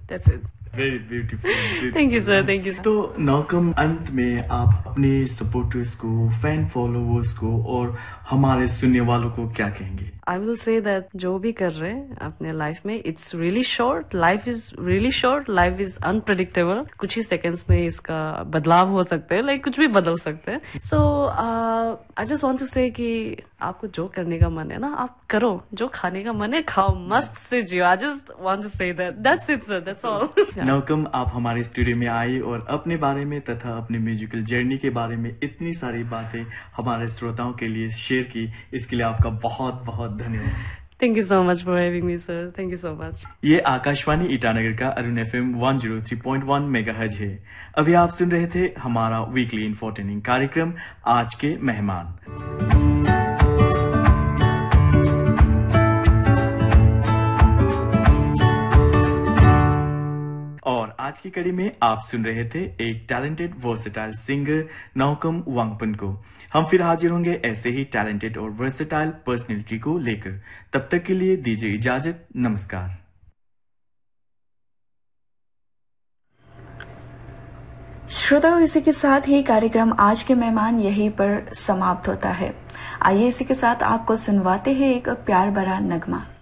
That's it. Very beautiful. Thank you sir, thank you sir. तो नौकम, अंत में आप अपने सपोर्टर्स को, फैन फॉलोवर्स को और हमारे सुनने वालों को क्या कहेंगे? I will say that जो भी कर रहे हैं अपने लाइफ में, it's really short, life is really short, life is unpredictable. कुछ ही सेकंड्स में इसका बदलाव हो सकते हैं, like कुछ भी बदल सकते हैं. So I just want to say कि आपको जो करने का मन है ना, आप करो, जो खाने का मन है खाओ, मस्त से जियो. I just want to say that. That's it sir, that's all. नौकम, आप हमारे स्टूडियो में आए और अपने बारे में तथा अपने म्यूजिकल जर्नी के बारे में इतनी सारी बातें हमारे श्रोताओं के लिए शेयर की, इसके लिए आपका बहुत बहुत धन्यवाद। Thank you so much for having me sir. Thank you so much. ये आकाशवाणी ईटानगर का अरुण FM 103.1 मेगाहर्ट्ज है। अभी आप सुन रहे थे हमारा वीकली इंफोटेनिंग कार्यक्रम आज के मेहमान। और आज की कड़ी में आप सुन रहे थे एक टैलेंटेड वर्सेटाइल सिंगर नौकम वांगपन को। हम फिर हाजिर होंगे ऐसे ही टैलेंटेड और वर्सेटाइल पर्सनैलिटी को लेकर। तब तक के लिए दीजिए इजाजत, नमस्कार। श्रोताओं, इसी के साथ ही कार्यक्रम आज के मेहमान यहीं पर समाप्त होता है। आइए इसी के साथ आपको सुनवाते हैं एक प्यार भरा नगमा।